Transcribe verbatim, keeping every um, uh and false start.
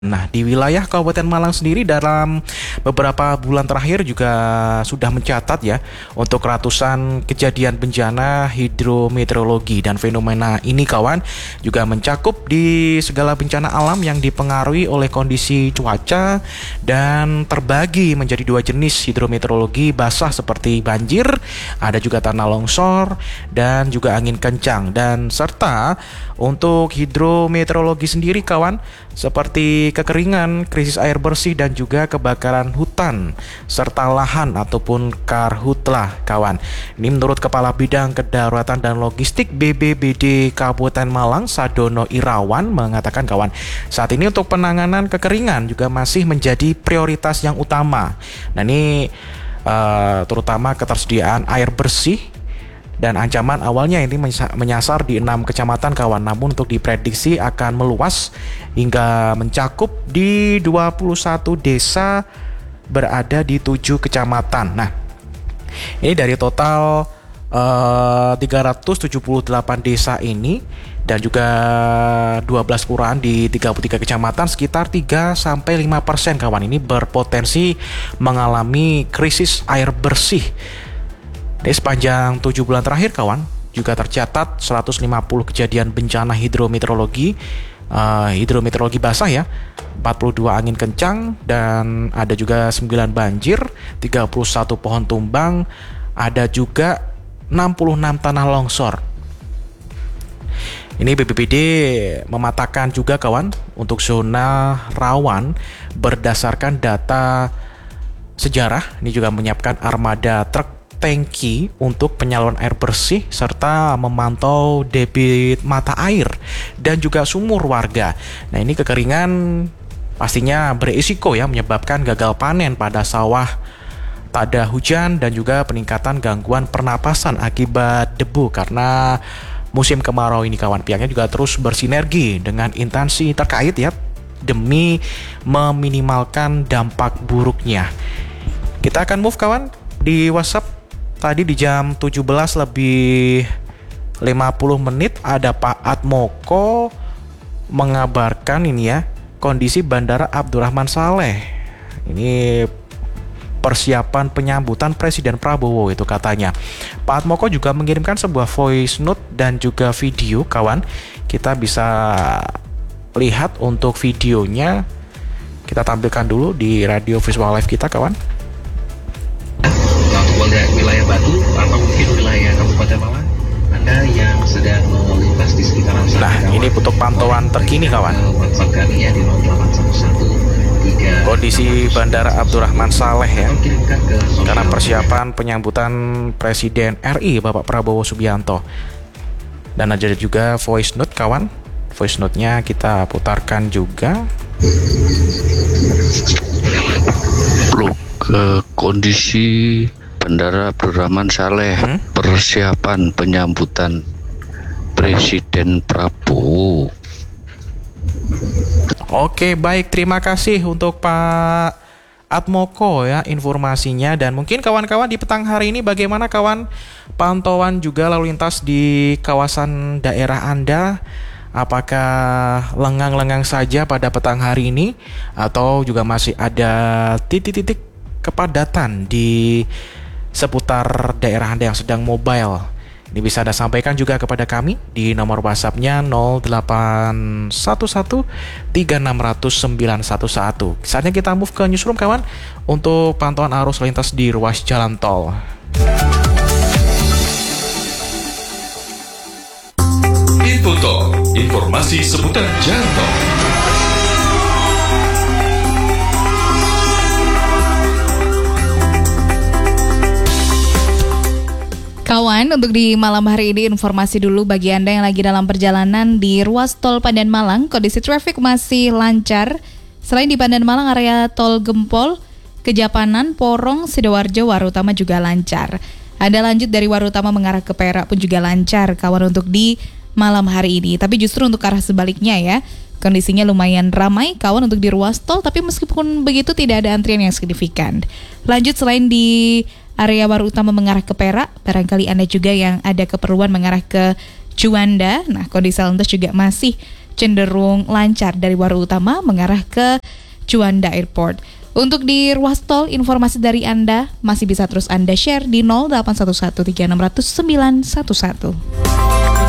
Nah, di wilayah Kabupaten Malang sendiri dalam beberapa bulan terakhir juga sudah mencatat ya untuk ratusan kejadian bencana hidrometeorologi, dan fenomena ini kawan juga mencakup di segala bencana alam yang dipengaruhi oleh kondisi cuaca dan terbagi menjadi dua jenis hidrometeorologi basah seperti banjir, ada juga tanah longsor dan juga angin kencang, dan serta untuk hidrometeorologi sendiri kawan seperti kekeringan, krisis air bersih dan juga kebakaran hutan serta lahan ataupun karhutlah kawan. Ini menurut Kepala Bidang Kedaruratan dan Logistik B B B D Kabupaten Malang, Sadono Irawan, mengatakan kawan, saat ini untuk penanganan kekeringan juga masih menjadi prioritas yang utama. Nah ini uh, terutama ketersediaan air bersih, dan ancaman awalnya ini menyasar di enam kecamatan kawan, namun untuk diprediksi akan meluas hingga mencakup di dua puluh satu desa berada di tujuh kecamatan. Nah, ini dari total uh, tiga ratus tujuh puluh delapan desa ini dan juga dua belas kelurahan di tiga puluh tiga kecamatan, sekitar tiga sampai lima persen kawan ini berpotensi mengalami krisis air bersih. Di sepanjang tujuh bulan terakhir kawan juga tercatat seratus lima puluh kejadian bencana hidrometeorologi uh, hidrometeorologi basah ya, empat puluh dua angin kencang, dan ada juga sembilan banjir, tiga puluh satu pohon tumbang, ada juga enam puluh enam tanah longsor. Ini B B B D mematakan juga kawan untuk zona rawan berdasarkan data sejarah. Ini juga menyiapkan armada truk tangki untuk penyaluran air bersih serta memantau debit mata air dan juga sumur warga. Nah ini kekeringan pastinya berisiko ya menyebabkan gagal panen pada sawah, tak ada hujan, dan juga peningkatan gangguan pernapasan akibat debu karena musim kemarau ini kawan. Pihaknya juga terus bersinergi dengan instansi terkait ya demi meminimalkan dampak buruknya. Kita akan move kawan di WhatsApp. Tadi di jam tujuh belas lebih lima puluh menit ada Pak Atmoko mengabarkan ini ya, kondisi Bandara Abdurrahman Saleh. Ini persiapan penyambutan Presiden Prabowo itu katanya. Pak Atmoko juga mengirimkan sebuah voice note dan juga video kawan. Kita bisa lihat untuk videonya. Kita tampilkan dulu di radio visual live kita kawan. Wilayah Batu atau mungkin wilayah Kabupaten Malang, Anda yang sedang melintas di sekitaran sana. Nah, kawan, ini untuk pantauan terkini kawan. Kami ya di nol delapan satu satu tiga kondisi Bandara Abdurrahman Saleh ya. Karena persiapan penyambutan Presiden R I Bapak Prabowo Subianto. Dan ada juga voice note kawan. Voice note-nya kita putarkan juga. Loh, ke kondisi Bandara Abdurrahman Saleh, hmm? persiapan penyambutan Presiden Prabowo. Oke, baik, terima kasih untuk Pak Atmoko ya informasinya. Dan mungkin kawan-kawan di petang hari ini bagaimana kawan pantauan juga lalu lintas di kawasan daerah Anda? Apakah lengang-lengang saja pada petang hari ini atau juga masih ada titik-titik kepadatan di seputar daerah Anda yang sedang mobile? Ini bisa Anda sampaikan juga kepada kami di nomor WhatsApp-nya nol delapan satu satu tiga enam nol nol sembilan satu satu. Saatnya kita move ke newsroom kawan untuk pantauan arus lintas di ruas jalan tol. Info Tol, informasi seputar jalan tol. Kawan, untuk di malam hari ini informasi dulu bagi Anda yang lagi dalam perjalanan di ruas tol Pandan Malang, kondisi traffic masih lancar. Selain di Pandan Malang, area tol Gempol, Kejapanan, Porong, Sidoarjo, Warutama juga lancar. Anda lanjut dari Warutama mengarah ke Perak pun juga lancar kawan untuk di malam hari ini. Tapi justru untuk arah sebaliknya ya, kondisinya lumayan ramai kawan untuk di ruas tol, tapi meskipun begitu tidak ada antrian yang signifikan. Lanjut, selain di area Warutama mengarah ke Perak, barangkali Anda juga yang ada keperluan mengarah ke Juanda. Nah, kondisi lalu lintas juga masih cenderung lancar dari Waru Utama mengarah ke Juanda Airport. Untuk di ruas tol, informasi dari Anda masih bisa terus Anda share di nol delapan satu satu tiga enam nol nol sembilan satu satu.